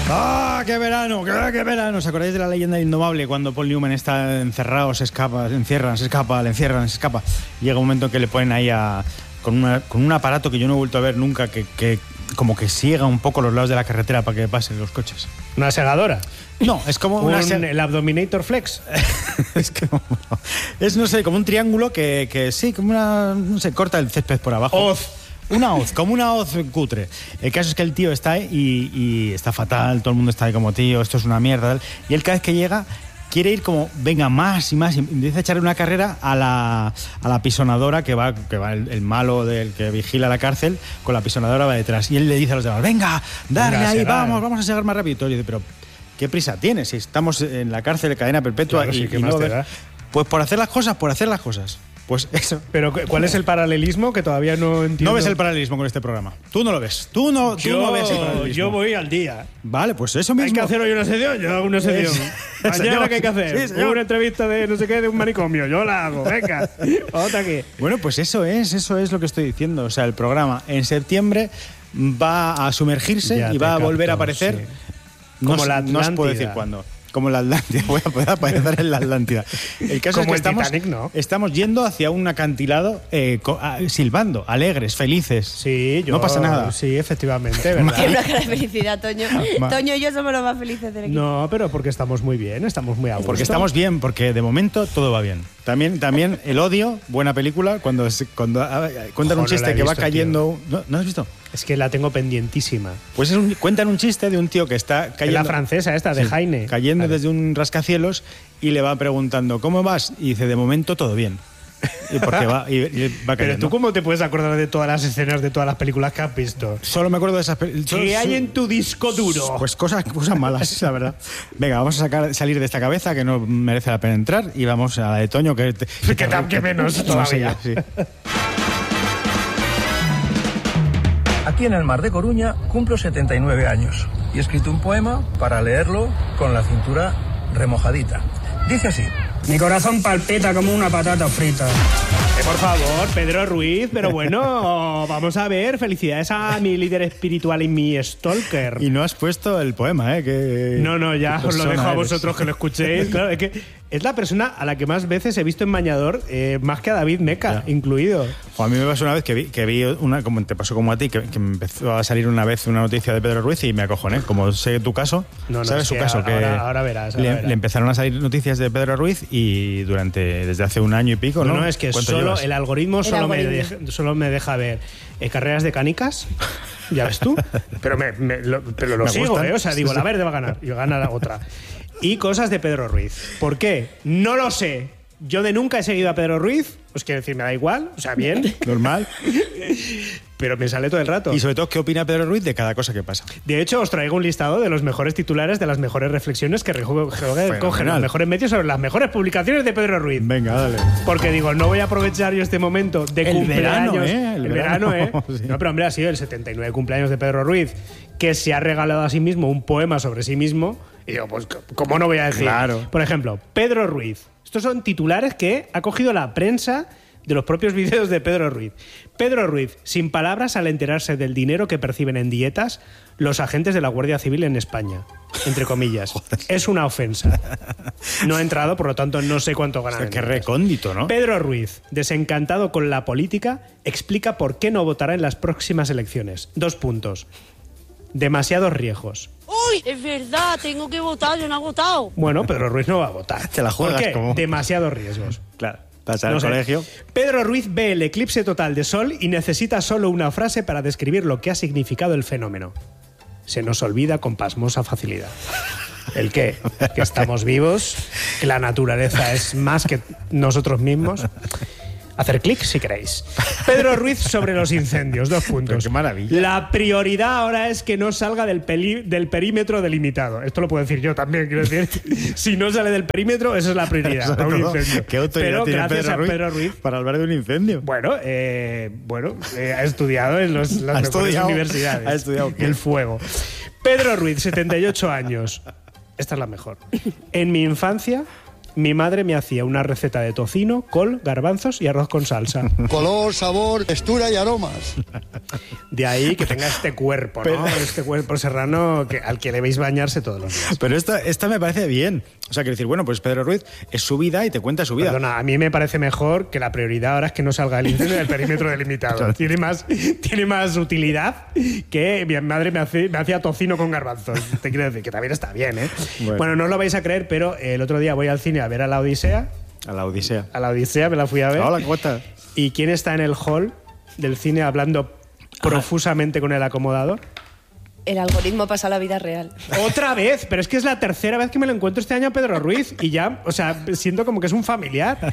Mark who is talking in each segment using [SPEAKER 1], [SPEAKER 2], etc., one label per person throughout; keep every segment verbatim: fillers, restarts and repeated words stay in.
[SPEAKER 1] ¡Ah, qué verano! ¡Qué, qué verano! ¿Os acordáis de la leyenda indomable cuando Paul Newman está encerrado, se escapa, se encierran, se escapa, le encierran, se escapa? Llega un momento en que le ponen ahí a, con, una, con un aparato que yo no he vuelto a ver nunca, que, que como que siega un poco los lados de la carretera para que pasen los coches.
[SPEAKER 2] ¿Una segadora?
[SPEAKER 1] No, es como
[SPEAKER 2] un,
[SPEAKER 1] una se...
[SPEAKER 2] el Abdominator Flex.
[SPEAKER 1] es como, es, no sé, como un triángulo que, que sí, como una, no sé, corta el césped por abajo.
[SPEAKER 2] Hoz.
[SPEAKER 1] Una hoz, como una hoz cutre. El caso es que el tío está ahí y, y está fatal, todo el mundo está ahí como, tío, esto es una mierda. Tal. Y él cada vez que llega quiere ir como, venga, más y más, y empieza a echarle una carrera a la, a la pisonadora que va, que va el, el malo del que vigila la cárcel, con la pisonadora va detrás. Y él le dice a los demás, venga, darle venga, ahí, vamos, vamos a llegar más rápido. Y todo, y dice, pero ¿qué prisa tienes? Si estamos en la cárcel de cadena perpetua.
[SPEAKER 2] Claro,
[SPEAKER 1] y,
[SPEAKER 2] sí, ¿qué
[SPEAKER 1] y
[SPEAKER 2] más
[SPEAKER 1] no
[SPEAKER 2] te
[SPEAKER 1] ver,
[SPEAKER 2] da?
[SPEAKER 1] Pues por hacer las cosas, por hacer las cosas. Pues eso.
[SPEAKER 2] Pero ¿cuál es el paralelismo que todavía no entiendo?
[SPEAKER 1] No ves el paralelismo con este programa. Tú no lo ves. Tú no, tú
[SPEAKER 2] yo,
[SPEAKER 1] no ves el paralelismo.
[SPEAKER 2] Yo voy al día.
[SPEAKER 1] Vale, pues eso mismo.
[SPEAKER 2] Hay que hacer hoy una sesión, yo hago una sesión. Mañana, ¿qué hay que hacer? Sí, una entrevista de no sé qué, de un manicomio. Yo la hago, venga. Otra aquí.
[SPEAKER 1] Bueno, pues eso es, eso es lo que estoy diciendo. O sea, el programa en septiembre va a sumergirse ya y va a volver capto, a aparecer. Sí. Como no, la Atlántida. No os puedo decir cuándo. Como la Atlántida, voy a poder aparecer en la Atlántida. El caso
[SPEAKER 2] Como
[SPEAKER 1] es que
[SPEAKER 2] el
[SPEAKER 1] estamos,
[SPEAKER 2] Titanic, ¿no?
[SPEAKER 1] estamos yendo hacia un acantilado eh, co- a, silbando, alegres, felices.
[SPEAKER 2] Sí, yo,
[SPEAKER 1] no pasa nada.
[SPEAKER 2] Sí, efectivamente, ¿verdad?
[SPEAKER 3] Tiene una cara de felicidad, Toño. Toño y yo somos los más felices del equipo.
[SPEAKER 2] No, pero porque estamos muy bien, estamos muy a gusto.
[SPEAKER 1] Porque estamos bien, porque de momento todo va bien. También, también El Odio, buena película, cuando, cuando ah, cuentan
[SPEAKER 2] Ojo,
[SPEAKER 1] un chiste
[SPEAKER 2] no
[SPEAKER 1] que
[SPEAKER 2] visto,
[SPEAKER 1] va cayendo... ¿No, ¿No has visto?
[SPEAKER 2] Es que la tengo pendientísima.
[SPEAKER 1] Pues es un, cuentan un chiste de un tío que está cayendo...
[SPEAKER 2] La francesa esta, de
[SPEAKER 1] sí,
[SPEAKER 2] Jaime.
[SPEAKER 1] Cayendo
[SPEAKER 2] vale.
[SPEAKER 1] desde un rascacielos y le va preguntando, ¿cómo vas? Y dice, de momento todo bien. Y porque va, y, y va cayendo.
[SPEAKER 2] Pero tú, ¿cómo te puedes acordar de todas las escenas de todas las películas que has visto?
[SPEAKER 1] Solo me acuerdo de esas películas.
[SPEAKER 2] ¿Qué hay en tu disco duro?
[SPEAKER 1] Pues cosas, cosas malas, la verdad. Venga, vamos a sacar, salir de esta cabeza que no merece la pena entrar y vamos a la de Toño, que...
[SPEAKER 2] Que, que, que, que menos todavía.
[SPEAKER 1] Sí.
[SPEAKER 4] Aquí en el Mar de Coruña cumplo setenta y nueve años y he escrito un poema para leerlo con la cintura remojadita. Dice así.
[SPEAKER 5] Mi corazón palpita como una patata frita.
[SPEAKER 2] Eh, por favor, Pedro Ruiz, pero bueno, vamos a ver, felicidades a mi líder espiritual y mi stalker.
[SPEAKER 1] Y no has puesto el poema, ¿eh? Que,
[SPEAKER 2] no, no, ya os lo dejo a
[SPEAKER 1] eres.
[SPEAKER 2] vosotros que lo escuchéis. Claro, es que es la persona a la que más veces he visto en Bañador, eh, más que a David Meca, ya. incluido.
[SPEAKER 1] O a mí me pasó una vez que vi, que vi una, como te pasó como a ti, que, que me empezó a salir una vez una noticia de Pedro Ruiz y me acojoné. Como sé tu caso,
[SPEAKER 2] no, no,
[SPEAKER 1] ¿sabes
[SPEAKER 2] es
[SPEAKER 1] su
[SPEAKER 2] que
[SPEAKER 1] caso?
[SPEAKER 2] Ahora,
[SPEAKER 1] que
[SPEAKER 2] ahora verás. Ahora
[SPEAKER 1] le,
[SPEAKER 2] verás.
[SPEAKER 1] le empezaron a salir noticias de Pedro Ruiz y durante desde hace un año y pico, ¿no?
[SPEAKER 2] No, no es que solo
[SPEAKER 1] llevas?
[SPEAKER 2] el algoritmo,
[SPEAKER 3] el
[SPEAKER 2] solo,
[SPEAKER 3] algoritmo.
[SPEAKER 2] Me deja, solo me deja ver eh, carreras de canicas. Ya ves tú. Pero, me, me, lo, pero lo
[SPEAKER 1] me
[SPEAKER 2] sigo,
[SPEAKER 1] gustan.
[SPEAKER 2] ¿eh? O sea, digo, la verde va a ganar y gana la otra. Y cosas de Pedro Ruiz. ¿Por qué? No lo sé. Yo de nunca he seguido a Pedro Ruiz. Os quiero decir, me da igual. O sea, bien.
[SPEAKER 1] Normal.
[SPEAKER 2] Pero me sale todo el rato.
[SPEAKER 1] Y sobre todo, ¿qué opina Pedro Ruiz de cada cosa que pasa?
[SPEAKER 2] De hecho, os traigo un listado de los mejores titulares, de las mejores reflexiones que recogen los mejores medios sobre las mejores publicaciones de Pedro Ruiz.
[SPEAKER 1] Venga, dale.
[SPEAKER 2] Porque digo, no voy a aprovechar yo este momento de
[SPEAKER 1] el
[SPEAKER 2] cumpleaños.
[SPEAKER 1] Verano, ¿eh? El,
[SPEAKER 2] el
[SPEAKER 1] verano,
[SPEAKER 2] verano, ¿eh?
[SPEAKER 1] Sí.
[SPEAKER 2] No, pero hombre, ha sido el setenta y nueve cumpleaños de Pedro Ruiz, que se ha regalado a sí mismo un poema sobre sí mismo. Y digo, pues, ¿cómo no voy a decir?
[SPEAKER 1] Claro.
[SPEAKER 2] Por ejemplo, Pedro Ruiz. Estos son titulares que ha cogido la prensa de los propios vídeos de Pedro Ruiz. Pedro Ruiz, sin palabras al enterarse del dinero que perciben en dietas los agentes de la Guardia Civil en España. Entre comillas. Es una ofensa. No ha entrado, por lo tanto no sé cuánto ganan.
[SPEAKER 1] O sea, qué recóndito, ¿no?
[SPEAKER 2] Pedro Ruiz, desencantado con la política, explica por qué no votará en las próximas elecciones. Dos puntos. Demasiados riesgos.
[SPEAKER 6] ¡Uy! Es verdad, tengo que votar, yo no he votado.
[SPEAKER 2] Bueno, Pedro Ruiz no va a votar.
[SPEAKER 1] Te la juegas.
[SPEAKER 2] ¿Por qué?
[SPEAKER 1] Como...
[SPEAKER 2] Demasiados riesgos.
[SPEAKER 1] Claro. Pasar
[SPEAKER 2] No
[SPEAKER 1] al
[SPEAKER 2] sé.
[SPEAKER 1] colegio.
[SPEAKER 2] Pedro Ruiz ve el eclipse total de sol y necesita solo una frase para describir lo que ha significado el fenómeno. Se nos olvida con pasmosa facilidad. ¿El qué? Que estamos vivos, que la naturaleza es más que nosotros mismos. Hacer clic si queréis. Pedro Ruiz sobre los incendios, dos puntos.
[SPEAKER 1] Pero qué maravilla.
[SPEAKER 2] La prioridad ahora es que no salga del, peli, del perímetro delimitado. Esto lo puedo decir yo también, quiero decir. Si no sale del perímetro, esa es la prioridad. Para un incendio.
[SPEAKER 1] ¿Qué autoridad
[SPEAKER 2] Pero
[SPEAKER 1] tiene
[SPEAKER 2] gracias
[SPEAKER 1] Pedro
[SPEAKER 2] a
[SPEAKER 1] Ruiz
[SPEAKER 2] Pedro Ruiz
[SPEAKER 1] para hablar de un incendio?
[SPEAKER 2] Bueno, eh, bueno eh, ha estudiado en los, las
[SPEAKER 1] ¿Ha
[SPEAKER 2] mejores
[SPEAKER 1] estudiado?
[SPEAKER 2] universidades.
[SPEAKER 1] ¿Ha estudiado qué?
[SPEAKER 2] El fuego. Pedro Ruiz, setenta y ocho años. Esta es la mejor. En mi infancia, Mi madre me hacía una receta de tocino, col, garbanzos y arroz con salsa.
[SPEAKER 7] Color, sabor, textura y aromas.
[SPEAKER 2] De ahí que tenga este cuerpo, ¿no? Pero, este cuerpo serrano que, al que le veis bañarse todos los días.
[SPEAKER 1] Pero esta, esta me parece bien. O sea, quiero decir, bueno, pues Pedro Ruiz es su vida y te cuenta su vida.
[SPEAKER 2] Perdona, a mí me parece mejor que la prioridad ahora es que no salga el incendio del perímetro delimitado. Claro. Tiene más, tiene más utilidad que mi madre me, hace, me hacía tocino con garbanzos. Te quiero decir que también está bien, ¿eh? Bueno. bueno, no os lo vais a creer, pero el otro día voy al cine a ver a La Odisea.
[SPEAKER 1] A La Odisea.
[SPEAKER 2] A La Odisea, me la fui a ver.
[SPEAKER 1] Hola, ¿cómo estás?
[SPEAKER 2] ¿Y quién está en el hall del cine hablando profusamente con el acomodador?
[SPEAKER 3] El algoritmo pasa a la vida real.
[SPEAKER 2] Otra vez, pero es que es la tercera vez que me lo encuentro este año a Pedro Ruiz y ya, o sea, siento como que es un familiar.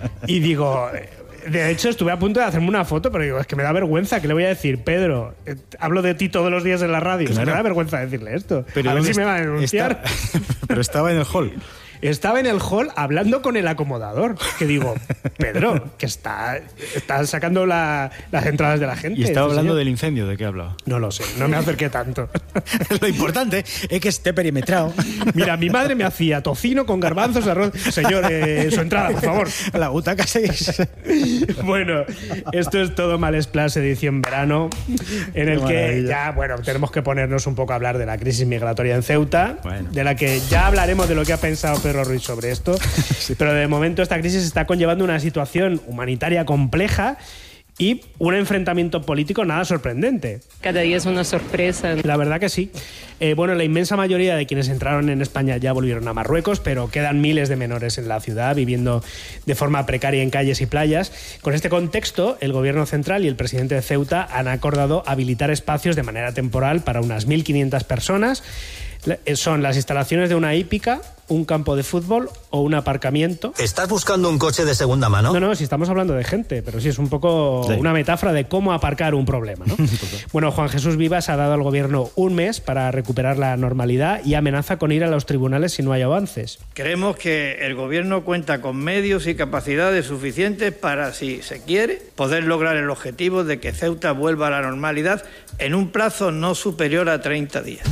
[SPEAKER 2] Y digo, de hecho estuve a punto de hacerme una foto, pero digo, es que me da vergüenza, ¿qué le voy a decir? Pedro, eh, hablo de ti todos los días en la radio, claro. Es que me da vergüenza decirle esto. Pero a ver si me va a denunciar.
[SPEAKER 1] Está... pero estaba en el hall.
[SPEAKER 2] Estaba en el hall hablando con el acomodador. Que digo, Pedro, que está, está sacando la, las entradas de la gente.
[SPEAKER 1] ¿Y estaba hablando
[SPEAKER 2] señor?
[SPEAKER 1] del incendio? ¿De qué hablaba?
[SPEAKER 2] No lo sé, no me acerqué tanto.
[SPEAKER 1] Lo importante es que esté perimetrado.
[SPEAKER 2] Mira, mi madre me hacía tocino con garbanzos, arroz. Señor, eh, su entrada, por favor.
[SPEAKER 1] La butaca seis.
[SPEAKER 2] Bueno, esto es todo Malesplash edición verano, en el que ya, bueno, tenemos que ponernos un poco a hablar de la crisis migratoria en Ceuta, bueno. De la que ya hablaremos de lo que ha pensado Pedro Ruiz sobre esto, sí. Pero de momento esta crisis está conllevando una situación humanitaria compleja y un enfrentamiento político nada sorprendente.
[SPEAKER 8] Cada día es una sorpresa.
[SPEAKER 2] La verdad que sí. Eh, bueno, la inmensa mayoría de quienes entraron en España ya volvieron a Marruecos, pero quedan miles de menores en la ciudad viviendo de forma precaria en calles y playas. Con este contexto, el Gobierno central y el presidente de Ceuta han acordado habilitar espacios de manera temporal para unas mil quinientas personas. Son las instalaciones de una hípica, un campo de fútbol o un aparcamiento.
[SPEAKER 9] ¿Estás buscando un coche de segunda mano?
[SPEAKER 2] No, no, si estamos hablando de gente, pero sí es un poco sí. Una metáfora de cómo aparcar un problema, ¿no? Bueno, Juan Jesús Vivas ha dado al gobierno un mes para recuperar la normalidad y amenaza con ir a los tribunales si no hay avances.
[SPEAKER 10] Creemos que el gobierno cuenta con medios y capacidades suficientes para, si se quiere, poder lograr el objetivo de que Ceuta vuelva a la normalidad en un plazo no superior a treinta días.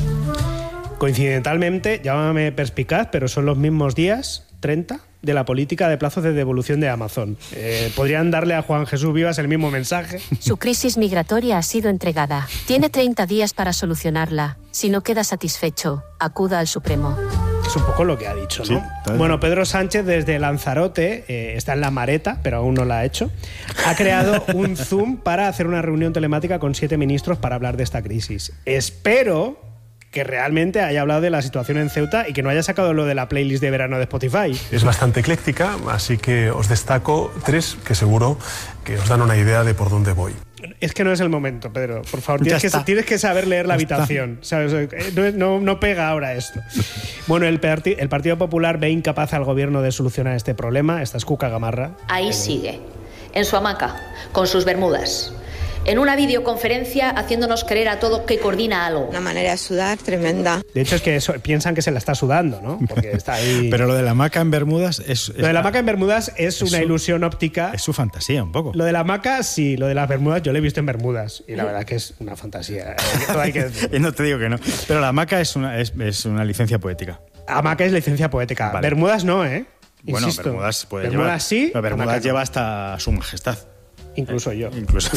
[SPEAKER 2] Coincidentalmente, llámame perspicaz, pero son los mismos días, treinta, de la política de plazos de devolución de Amazon. Eh, ¿Podrían darle a Juan Jesús Vivas el mismo mensaje?
[SPEAKER 11] Su crisis migratoria ha sido entregada. Tiene treinta días para solucionarla. Si no queda satisfecho, acuda al Supremo.
[SPEAKER 2] Es un poco lo que ha dicho, ¿no? Sí, bueno, Pedro Sánchez desde Lanzarote, eh, está en la Mareta, pero aún no la ha hecho, ha creado un Zoom para hacer una reunión telemática con siete ministros para hablar de esta crisis. Espero que realmente haya hablado de la situación en Ceuta y que no haya sacado lo de la playlist de verano de Spotify.
[SPEAKER 12] Es bastante ecléctica, así que os destaco tres que seguro que os dan una idea de por dónde voy.
[SPEAKER 2] Es que no es el momento, Pedro. Por favor, tienes, que, tienes que saber leer la ya habitación. ¿Sabes? No, no, no pega ahora esto. Bueno, el, parti el Partido Popular ve incapaz al gobierno de solucionar este problema. Esta es Cuca Gamarra.
[SPEAKER 13] Ahí sigue, en su hamaca, con sus bermudas. En una videoconferencia haciéndonos creer a todos que coordina algo.
[SPEAKER 3] Una manera de sudar tremenda.
[SPEAKER 2] De hecho, es que eso, piensan que se la está sudando, ¿no? Porque está ahí...
[SPEAKER 1] Pero lo de la hamaca en Bermudas es... es
[SPEAKER 2] lo de la hamaca en Bermudas es, es una su, ilusión óptica.
[SPEAKER 1] Es su fantasía, un poco.
[SPEAKER 2] Lo de la hamaca, sí. Lo de las Bermudas yo lo he visto en Bermudas. Y la verdad que es una fantasía. Todo hay que decir.
[SPEAKER 1] No te digo que no. Pero la hamaca es una, es, es una licencia poética.
[SPEAKER 2] Hamaca es licencia poética. Vale. Bermudas no, ¿eh?
[SPEAKER 1] Bueno,
[SPEAKER 2] Insisto.
[SPEAKER 1] Bermudas puede
[SPEAKER 2] Bermudas
[SPEAKER 1] llevar...
[SPEAKER 2] sí.
[SPEAKER 1] Pero Bermudas lleva hasta su majestad.
[SPEAKER 2] Incluso yo.
[SPEAKER 1] Incluso.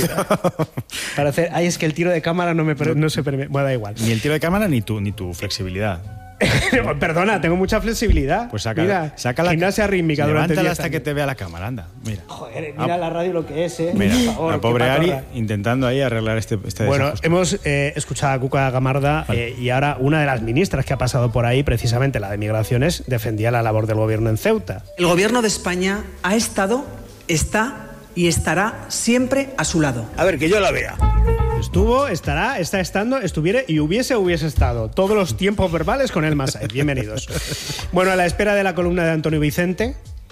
[SPEAKER 2] Para hacer, ay, es que el tiro de cámara no me no, no se permite. Bueno, da igual.
[SPEAKER 1] Ni el tiro de cámara ni tu, ni tu flexibilidad.
[SPEAKER 2] Perdona, tengo mucha flexibilidad.
[SPEAKER 1] Pues saca,
[SPEAKER 2] mira,
[SPEAKER 1] saca la
[SPEAKER 2] gimnasia rítmica.
[SPEAKER 1] Levántala hasta que te vea la cámara, anda. Mira.
[SPEAKER 2] Joder, mira ah, la radio lo que es, ¿eh?
[SPEAKER 1] Mira,
[SPEAKER 2] por favor,
[SPEAKER 1] la pobre Ari intentando ahí arreglar este, este
[SPEAKER 2] Bueno,
[SPEAKER 1] desajuste.
[SPEAKER 2] hemos eh, escuchado a Cuca Gamarra vale. eh, y ahora una de las ministras que ha pasado por ahí, precisamente la de Migraciones, defendía la labor del gobierno en Ceuta.
[SPEAKER 14] El gobierno de España ha estado, está y estará siempre a su lado.
[SPEAKER 7] A ver, que yo la vea.
[SPEAKER 2] Estuvo, estará, está estando, estuviera y hubiese, hubiese estado. Todos los tiempos verbales con el Masai. Bienvenidos. Bueno, a la espera de la columna de Antonio Vicente,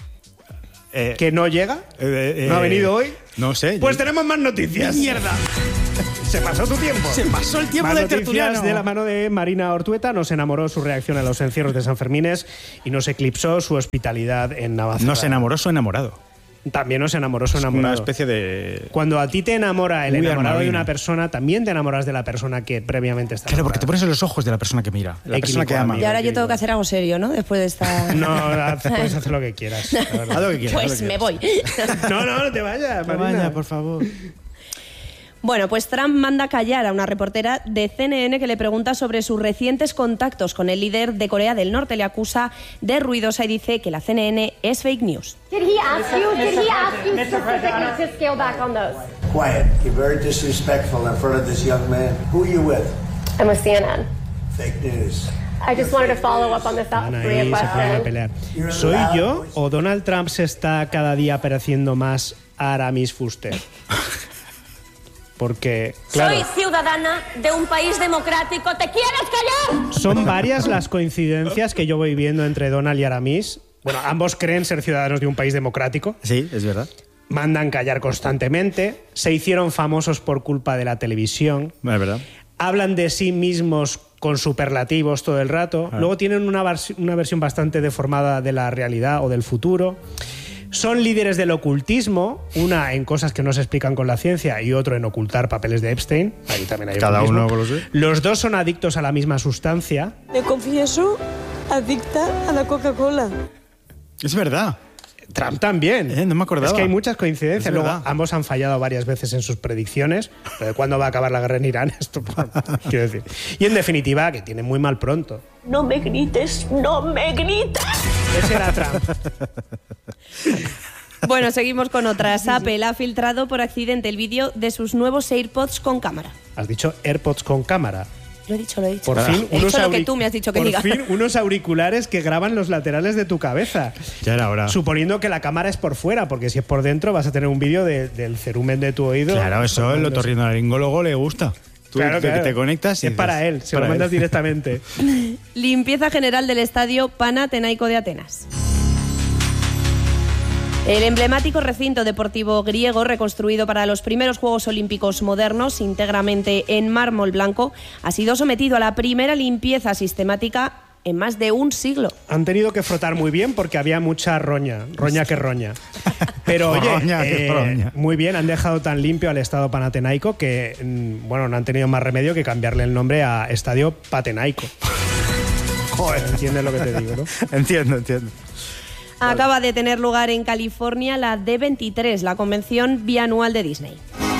[SPEAKER 2] eh, que no llega, eh, eh, no ha venido hoy.
[SPEAKER 1] No sé.
[SPEAKER 2] Pues
[SPEAKER 1] yo...
[SPEAKER 2] tenemos más noticias.
[SPEAKER 1] ¡Mierda!
[SPEAKER 2] Se pasó tu tiempo.
[SPEAKER 1] Se pasó el tiempo
[SPEAKER 2] más
[SPEAKER 1] de tertuliano.
[SPEAKER 2] De la mano de Marina Ortueta, nos enamoró su reacción a los encierros de San Fermines y nos eclipsó su hospitalidad en Navacerrada.
[SPEAKER 1] Nos enamoró su enamorado.
[SPEAKER 2] También nos enamoró su enamorado.
[SPEAKER 1] Una especie de...
[SPEAKER 2] Cuando a ti te enamora el
[SPEAKER 1] Muy
[SPEAKER 2] enamorado de
[SPEAKER 1] armavina.
[SPEAKER 2] una persona, también te enamoras de la persona que previamente está
[SPEAKER 1] Claro,
[SPEAKER 2] enamorada.
[SPEAKER 1] porque te pones en los ojos de la persona que mira, la persona que ama.
[SPEAKER 3] Y ahora yo tengo que hacer algo serio, ¿no? Después de esta...
[SPEAKER 2] No, haz- puedes hacer lo que quieras. la verdad.
[SPEAKER 1] Haz lo que quieras.
[SPEAKER 3] Pues me voy.
[SPEAKER 2] No, no, no te vayas,
[SPEAKER 1] No
[SPEAKER 2] Marina.
[SPEAKER 1] vaya, por favor.
[SPEAKER 3] Bueno, pues Trump manda callar a una reportera de C N N que le pregunta sobre sus recientes contactos con el líder de Corea del Norte. Le acusa de ruidosa y dice que la C N N es fake news.
[SPEAKER 15] Did he ask you? Did he ask you specifically to scale back on those?
[SPEAKER 16] Quiet. You're very disrespectful in front of this young man. Who are you with?
[SPEAKER 15] I'm with C N N.
[SPEAKER 16] Fake news.
[SPEAKER 15] I just wanted to follow up on the South
[SPEAKER 2] Van
[SPEAKER 15] Korea
[SPEAKER 2] ahí, se ponen a
[SPEAKER 15] question.
[SPEAKER 2] pelear. ¿Soy yo o Donald Trump se está cada día pareciendo más a Aramis Fuster? Porque, claro,
[SPEAKER 6] Soy ciudadana de un país democrático. ¿Te quieres callar?
[SPEAKER 2] son varias las coincidencias que yo voy viendo entre Donald y Aramis. Bueno, ambos creen ser ciudadanos de un país democrático.
[SPEAKER 1] Sí, es verdad.
[SPEAKER 2] Mandan callar constantemente. Se hicieron famosos por culpa de la televisión.
[SPEAKER 1] Es verdad.
[SPEAKER 2] Hablan de sí mismos con superlativos todo el rato.
[SPEAKER 1] Ah.
[SPEAKER 2] Luego tienen una, vers- una versión bastante deformada de la realidad o del futuro. Son líderes del ocultismo, una en cosas que no se explican con la ciencia y otro en ocultar papeles de Epstein. Ahí también hay
[SPEAKER 1] Cada
[SPEAKER 2] ocultismo.
[SPEAKER 1] uno con lo suyo.
[SPEAKER 2] Los dos son adictos a la misma sustancia.
[SPEAKER 6] Me confieso adicta a la Coca-Cola.
[SPEAKER 1] Es verdad.
[SPEAKER 2] Trump también.
[SPEAKER 1] Eh, no me acordaba.
[SPEAKER 2] Es que hay muchas coincidencias.
[SPEAKER 1] Es
[SPEAKER 2] Luego,
[SPEAKER 1] verdad.
[SPEAKER 2] ambos han fallado varias veces en sus predicciones. Pero ¿cuándo va a acabar la guerra en Irán? Esto, quiero decir. Y en definitiva, que tiene muy mal pronto.
[SPEAKER 6] No me grites, no me grites.
[SPEAKER 2] Ese era Trump.
[SPEAKER 3] Bueno, seguimos con otras. Apple ha filtrado por accidente el vídeo de sus nuevos AirPods con cámara.
[SPEAKER 2] Has dicho AirPods con cámara.
[SPEAKER 3] Lo he dicho, lo he dicho.
[SPEAKER 2] Por fin,
[SPEAKER 3] He
[SPEAKER 2] unos
[SPEAKER 3] dicho lo que
[SPEAKER 2] auric-
[SPEAKER 3] tú me has dicho que
[SPEAKER 2] por
[SPEAKER 3] diga.
[SPEAKER 2] fin, unos auriculares que graban los laterales de tu cabeza.
[SPEAKER 1] Ya era hora.
[SPEAKER 2] Suponiendo que la cámara es por fuera, porque si es por dentro vas a tener un vídeo de- del cerumen de tu oído.
[SPEAKER 1] Claro, eso el otorrinolaringólogo le gusta. Tú
[SPEAKER 2] Claro,
[SPEAKER 1] te,
[SPEAKER 2] claro.
[SPEAKER 1] te conectas y
[SPEAKER 2] Es
[SPEAKER 1] dices,
[SPEAKER 2] para él, se
[SPEAKER 1] para
[SPEAKER 2] lo mandas
[SPEAKER 1] él.
[SPEAKER 2] directamente.
[SPEAKER 3] Limpieza general del estadio Panathinaiko de Atenas. El emblemático recinto deportivo griego, reconstruido para los primeros Juegos Olímpicos modernos, íntegramente en mármol blanco, ha sido sometido a la primera limpieza sistemática en más de un siglo.
[SPEAKER 2] Han tenido que frotar muy bien porque había mucha roña, roña que roña. Pero oye,
[SPEAKER 1] Roña que
[SPEAKER 2] eh,
[SPEAKER 1] roña.
[SPEAKER 2] muy bien, han dejado tan limpio al Estado Panathinaiko que, mm, bueno, no han tenido más remedio que cambiarle el nombre a Estadio Patenaico. Joder, entiendes lo que te digo, ¿no?
[SPEAKER 1] Entiendo, entiendo.
[SPEAKER 3] Acaba de tener lugar en California la D veintitrés, la convención bianual de Disney.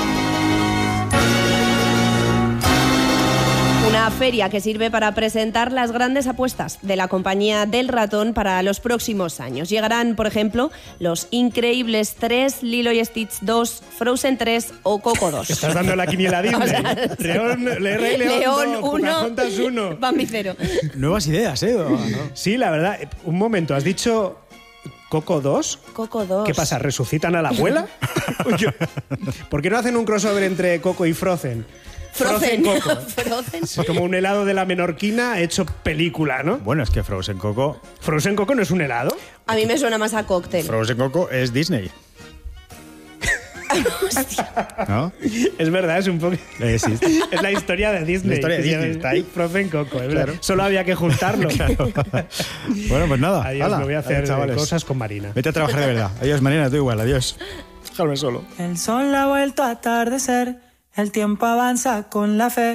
[SPEAKER 3] Una feria que sirve para presentar las grandes apuestas de la compañía del ratón para los próximos años. Llegarán, por ejemplo, Los Increíbles tres, Lilo y Stitch dos, Frozen tres o Coco dos.
[SPEAKER 2] Estás dando la quiniela a Disney.
[SPEAKER 3] O sea,
[SPEAKER 2] León, Le Rey León,
[SPEAKER 3] León
[SPEAKER 2] no,
[SPEAKER 3] uno,
[SPEAKER 2] Pocahontas uno.
[SPEAKER 3] Bambi cero.
[SPEAKER 1] Nuevas ideas, ¿eh? ¿O no?
[SPEAKER 2] Sí, la verdad. eh, Un momento, ¿has dicho Coco dos?
[SPEAKER 3] Coco dos.
[SPEAKER 2] ¿Qué pasa? ¿Resucitan a la abuela? ¿Por qué no hacen un crossover entre Coco y Frozen?
[SPEAKER 3] Frozen.
[SPEAKER 2] Coco.
[SPEAKER 3] Frozen.
[SPEAKER 2] Es como un helado de la menorquina hecho película, ¿no?
[SPEAKER 1] Bueno, es que Frozen Coco...
[SPEAKER 2] ¿Frozen Coco no es un helado?
[SPEAKER 3] A mí me suena más a cóctel.
[SPEAKER 1] Frozen Coco es Disney. ¿No?
[SPEAKER 2] Es verdad, es un poco...
[SPEAKER 1] Eh, sí.
[SPEAKER 2] Es la historia de Disney.
[SPEAKER 1] La historia de
[SPEAKER 2] que se
[SPEAKER 1] Disney,
[SPEAKER 2] llama
[SPEAKER 1] está ahí.
[SPEAKER 2] Frozen Coco, es
[SPEAKER 1] Claro.
[SPEAKER 2] verdad. Solo había que juntarlo.
[SPEAKER 1] Claro. Bueno, pues nada.
[SPEAKER 2] Adiós,
[SPEAKER 1] hala,
[SPEAKER 2] me voy a hacer
[SPEAKER 1] adiós, chavales.
[SPEAKER 2] cosas con Marina.
[SPEAKER 1] Vete a trabajar de verdad. Adiós, Marina, tú igual. Adiós. Déjame solo.
[SPEAKER 17] El sol ha vuelto a atardecer, el tiempo avanza con la fe.